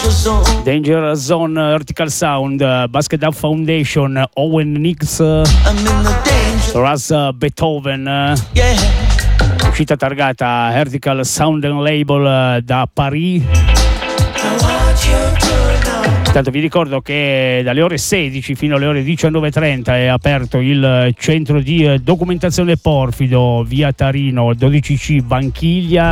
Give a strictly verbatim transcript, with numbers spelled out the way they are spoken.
Danger Zone, Vertical Sound, Basket Up Foundation, Owen Nix, Russ Beethoven, uscita targata Vertical Sound and Label da Paris. Intanto vi ricordo che dalle ore sedici fino alle ore diciannove e trenta è aperto il centro di documentazione Porfido, via Tarino dodici C Vanchiglia.